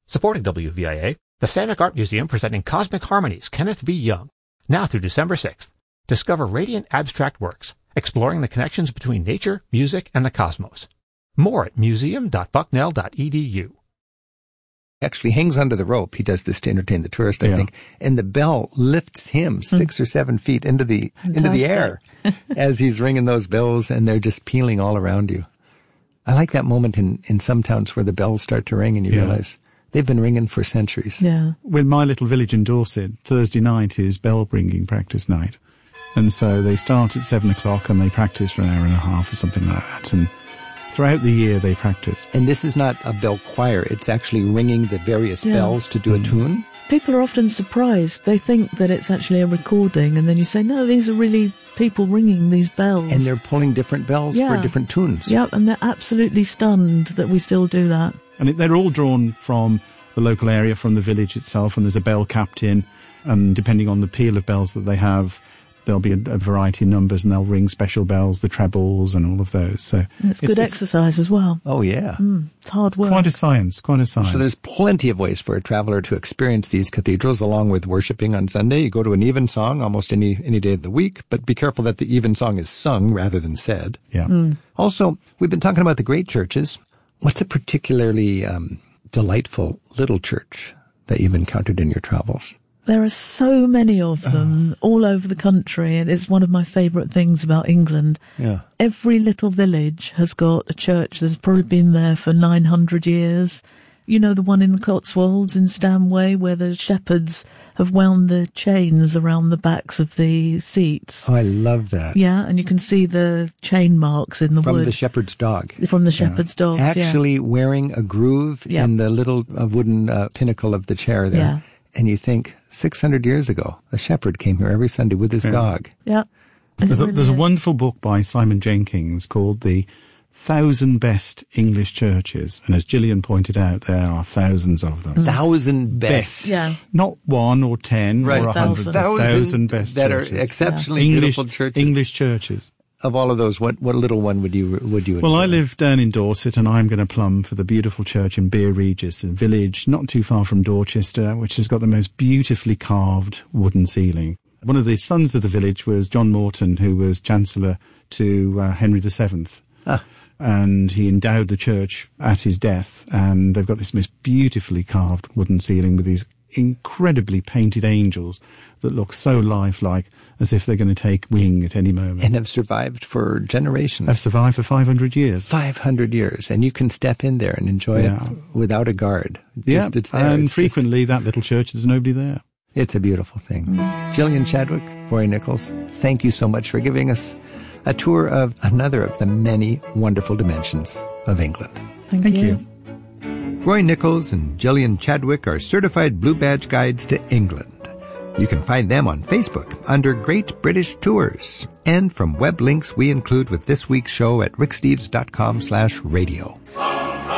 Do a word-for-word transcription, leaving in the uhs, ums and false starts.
Supporting W V I A, the Sandvik Art Museum presenting Cosmic Harmonies, Kenneth V. Young, now through December sixth. Discover radiant abstract works, exploring the connections between nature, music, and the cosmos. More at museum dot bucknell dot e d u. Actually hangs onto the rope. He does this to entertain the tourist, I Yeah. think. And the bell lifts him six or seven feet into the into the air as he's ringing those bells, and they're just pealing all around you. I like that moment in, in some towns where the bells start to ring and you Yeah. realize they've been ringing for centuries. Yeah. With my little village in Dorset, Thursday night is bell ringing practice night. And so they start at seven o'clock and they practice for an hour and a half or something like that. And throughout the year they practice. And this is not a bell choir. It's actually ringing the various Yeah. bells to do a tune. People are often surprised. They think that it's actually a recording, and then you say, no, these are really people ringing these bells. And they're pulling different bells Yeah. for different tunes. Yep, and they're absolutely stunned that we still do that. And it, they're all drawn from the local area, from the village itself, and there's a bell captain. And depending on the peal of bells that they have, there'll be a, a variety of numbers, and they'll ring special bells, the trebles and all of those. So And it's, good exercise as well. Oh, yeah. Mm, it's hard work. Quite a science, quite a science. So there's plenty of ways for a traveler to experience these cathedrals along with worshiping on Sunday. You go to an evensong almost any, any day of the week, but be careful that the evensong is sung rather than said. Yeah. Mm. Also, we've been talking about the great churches. What's a particularly um, delightful little church that you've encountered in your travels? There are so many of them all over the country, and it's one of my favourite things about England. Yeah. Every little village has got a church that's probably been there for nine hundred years. You know, the one in the Cotswolds in Stanway, where the shepherds have wound the chains around the backs of the seats. Oh, I love that. Yeah, and you can see the chain marks in the From wood. the shepherd's dog. From the shepherd's dogs, Actually wearing a groove Yeah. in the little uh, wooden uh, pinnacle of the chair there. Yeah. And you think, six hundred years ago, a shepherd came here every Sunday with his Yeah. dog. yeah. Yeah. And There's it a, really there's a is. wonderful book by Simon Jenkins called The Thousand Best English Churches. And as Gillian pointed out, there are thousands of them. Thousand best. Yeah. Not one or ten Right. or a hundred. Thousand. A thousand best that churches. are exceptionally English, beautiful churches. English churches. Of all of those, what, what little one would you would you Well, I enjoy? live down in Dorset, and I'm going to plumb for the beautiful church in Beer Regis, a village not too far from Dorchester, which has got the most beautifully carved wooden ceiling. One of the sons of the village was John Morton, who was Chancellor to uh, Henry the Seventh. Ah. And he endowed the church at his death, and they've got this most beautifully carved wooden ceiling with these incredibly painted angels that look so lifelike, as if they're going to take wing at any moment. And have survived for generations. They've survived for five hundred years. five hundred years. And you can step in there and enjoy Yeah. it without a guard. Yeah, Just, it's there. and It's just- frequently that little church, there's nobody there. It's a beautiful thing. Gillian Chadwick, Roy Nichols, thank you so much for giving us a tour of another of the many wonderful dimensions of England. Thank, Thank you. you. Roy Nichols and Gillian Chadwick are certified Blue Badge guides to England. You can find them on Facebook under Great British Tours. And from web links we include with this week's show at ricksteves.com slash radio.